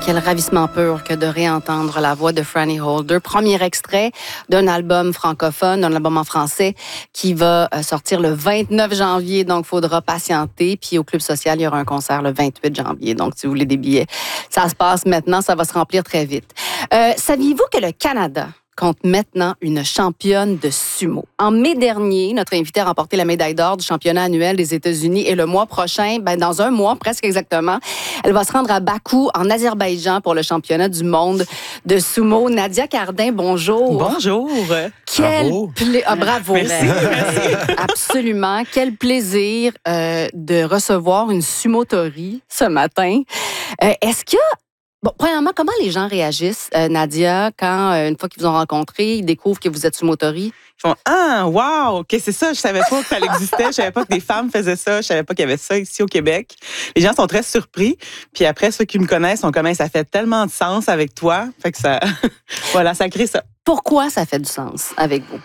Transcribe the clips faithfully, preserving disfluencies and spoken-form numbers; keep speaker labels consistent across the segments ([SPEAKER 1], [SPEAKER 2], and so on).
[SPEAKER 1] quel ravissement pur que de réentendre la voix de Franny Holder. Premier extrait d'un album francophone, d'un album en français qui va sortir le vingt-neuf janvier, donc il faudra patienter. Puis au Club Social, il y aura un concert le vingt-huit janvier. Donc si vous voulez des billets, ça se passe maintenant, ça va se remplir très vite. Euh, saviez-vous que le Canada compte maintenant une championne de sumo? En mai dernier, notre invitée a remporté la médaille d'or du championnat annuel des États-Unis et le mois prochain, ben dans un mois presque exactement, elle va se rendre à Bakou, en Azerbaïdjan, pour le championnat du monde de sumo. Nadia Cardin, bonjour.
[SPEAKER 2] Bonjour.
[SPEAKER 1] Quel
[SPEAKER 2] bravo.
[SPEAKER 1] Pla... Ah, bravo.
[SPEAKER 2] Merci, merci.
[SPEAKER 1] Absolument. Quel plaisir euh, de recevoir une sumotori ce matin. Euh, est-ce que Bon, premièrement, comment les gens réagissent, euh, Nadia, quand, euh, une fois qu'ils vous ont rencontré, ils découvrent que vous êtes sumotori?
[SPEAKER 2] Ils font « Ah, wow! OK, c'est ça, je savais pas que ça existait, je savais pas que des femmes faisaient ça, je savais pas qu'il y avait ça ici au Québec. » Les gens sont très surpris. Puis après, ceux qui me connaissent sont comme « Ça fait tellement de sens avec toi. » Fait que ça, voilà, ça crée ça.
[SPEAKER 1] Pourquoi ça fait du sens avec vous?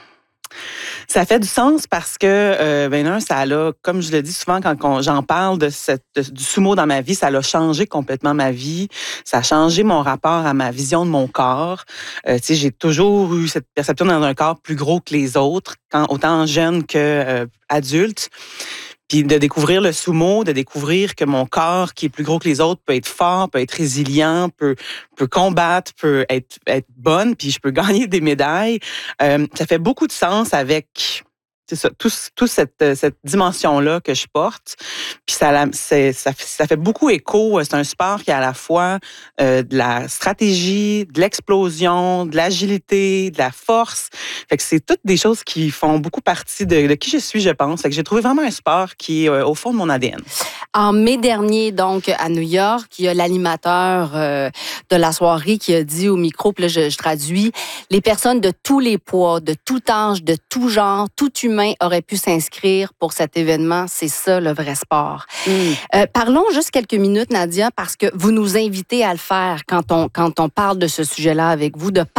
[SPEAKER 2] Ça fait du sens parce que, euh, ben un, ça a, comme je le dis souvent quand on, j'en parle de cette, de, du sumo dans ma vie, ça a changé complètement ma vie. Ça a changé mon rapport à ma vision de mon corps. Euh, tu sais, j'ai toujours eu cette perception dans un corps plus gros que les autres, quand, autant jeune que euh, adulte. Puis de découvrir le sumo, de découvrir que mon corps, qui est plus gros que les autres, peut être fort, peut être résilient, peut peut combattre, peut être être bonne, puis je peux gagner des médailles. Euh, ça fait beaucoup de sens avec c'est ça, tout, tout cette, cette dimension-là que je porte. Puis ça, c'est, ça, ça fait beaucoup écho. C'est un sport qui a à la fois euh, de la stratégie, de l'explosion, de l'agilité, de la force. Fait que c'est toutes des choses qui font beaucoup partie de, de qui je suis, je pense. Fait que j'ai trouvé vraiment un sport qui est euh, au fond de mon A D N.
[SPEAKER 1] En mai dernier, donc, à New York, il y a l'animateur euh, de la soirée qui a dit au micro, puis là, je, je traduis, les personnes de tous les poids, de tout âge, de tout genre, tout humain aurait pu s'inscrire pour cet événement. C'est ça, le vrai sport. Mm. Euh, parlons juste quelques minutes, Nadia, parce que vous nous invitez à le faire quand on, quand on parle de ce sujet-là avec vous, de